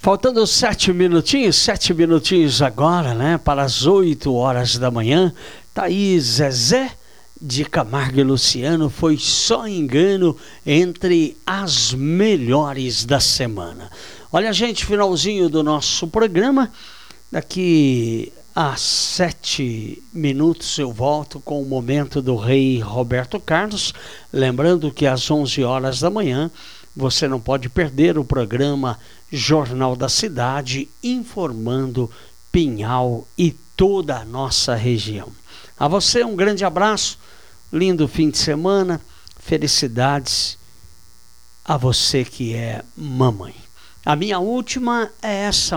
Faltando 7 minutinhos agora, né? Para as 8 horas da manhã. Tá aí Zezé de Camargo e Luciano, Foi Só Engano, entre as melhores da semana. Olha, gente, finalzinho do nosso programa. Daqui a 7 minutos eu volto com o momento do rei Roberto Carlos. Lembrando que às 11 horas da manhã você não pode perder o programa Jornal da Cidade, informando Pinhal e toda a nossa região. A você um grande abraço, lindo fim de semana, felicidades a você que é mamãe. A minha última é essa